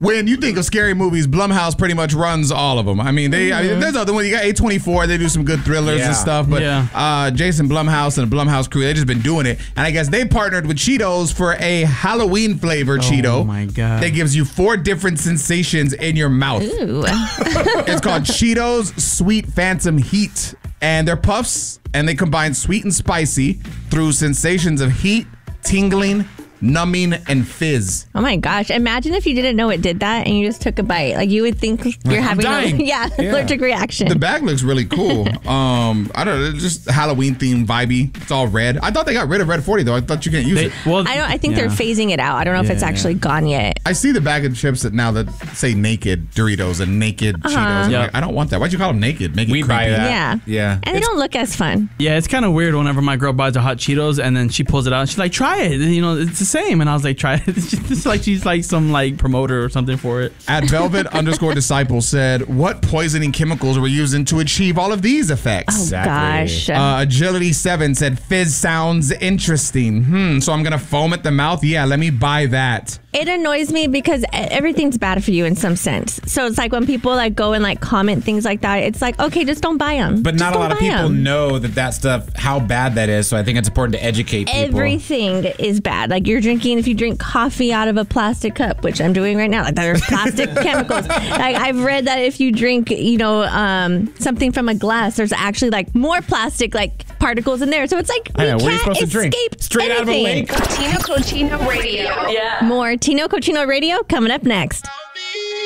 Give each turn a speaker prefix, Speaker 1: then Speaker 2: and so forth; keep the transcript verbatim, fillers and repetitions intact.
Speaker 1: when you think of scary movies, Blumhouse pretty much runs all of them. I mean, they. Mm-hmm. I mean, there's other one. You got A twenty-four. They do some good thrillers yeah. and stuff. But yeah. uh, Jason Blumhouse and the Blumhouse crew, they just been doing it. And I guess they partnered with Cheetos for a Halloween flavored oh Cheeto.
Speaker 2: Oh my god!
Speaker 1: That gives you four different sensations in your mouth.
Speaker 3: Ooh.
Speaker 1: It's called Cheetos Sweet Phantom Heat, and they're puffs, and they combine sweet and spicy through sensations of heat, tingling, numbing, and fizz.
Speaker 3: Oh my gosh. Imagine if you didn't know it did that and you just took a bite. Like you would think you're
Speaker 1: I'm
Speaker 3: having
Speaker 1: dying.
Speaker 3: a yeah, yeah. allergic reaction.
Speaker 1: The bag looks really cool. um, I don't know, it's just Halloween themed vibey. It's all red. I thought they got rid of Red forty though. I thought you can't use
Speaker 2: they,
Speaker 1: it.
Speaker 2: Well,
Speaker 3: I don't I think yeah. they're phasing it out. I don't know yeah, if it's actually yeah. gone yet.
Speaker 1: I see the bag of chips that now that say naked Doritos and naked uh-huh. Cheetos. Yep. Like, I don't want that. Why'd you call them naked? Make it
Speaker 4: we
Speaker 1: creepy.
Speaker 4: buy that.
Speaker 3: Yeah.
Speaker 1: Yeah.
Speaker 3: And they it's, don't look as fun.
Speaker 2: Yeah, it's kind of weird whenever my girl buys a hot Cheetos and then she pulls it out and she's like, try it. You know, it's the same. And I was like, try it. It's like she's like some like promoter or something for it.
Speaker 1: At Velvet underscore Disciple said, what poisoning chemicals were using to achieve all of these effects?
Speaker 3: Oh, exactly. gosh.
Speaker 1: Uh, Agility seven said, fizz sounds interesting. Hmm, so I'm going to foam at the mouth? Yeah, let me buy that.
Speaker 3: It annoys me because everything's bad for you in some sense. So it's like when people like go and like comment things like that, it's like, okay, just don't buy them.
Speaker 4: But
Speaker 3: just
Speaker 4: not a lot of people
Speaker 3: them.
Speaker 4: know that that stuff, how bad that is. So I think it's important to educate people.
Speaker 3: Everything is bad. Like you're drinking, if you drink coffee out of a plastic cup, which I'm doing right now, like there's plastic chemicals. Like I've read that if you drink, you know, um, something from a glass, there's actually like more plastic like particles in there. So it's like we
Speaker 4: I know,
Speaker 3: can't
Speaker 4: what are you supposed to drink?
Speaker 3: Straight
Speaker 4: anything.
Speaker 3: Out of a lake.
Speaker 5: Tino Cochino Radio.
Speaker 3: Yeah. More Tino Cochino Radio coming up next.